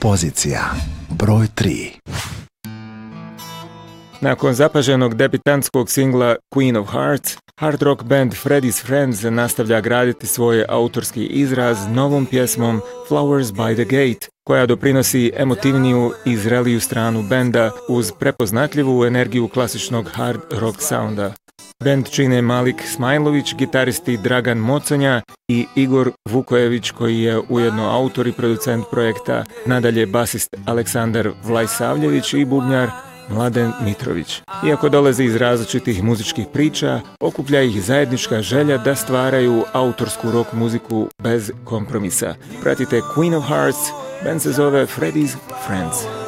Pozicija broj 3. Nakon zapaženog debitantskog singla Queen of Hearts, hard rock band Freddy's Friends nastavlja graditi svoj autorski izraz novom pjesmom Flowers by the Gate, koja doprinosi emotivniju i zreliju stranu benda uz prepoznatljivu energiju klasičnog hard rock sounda. Band čine Malik Smajlović, gitaristi Dragan Moconja i Igor Vukojević, koji je ujedno autor i producent projekta, nadalje basist Aleksandar Vlajsavljević i bubnjar Mladen Mitrović. Iako dolaze iz različitih muzičkih priča, okuplja ih zajednička želja da stvaraju autorsku rock muziku bez kompromisa. Pratite Queen of Hearts, band se zove Freddy's Friends.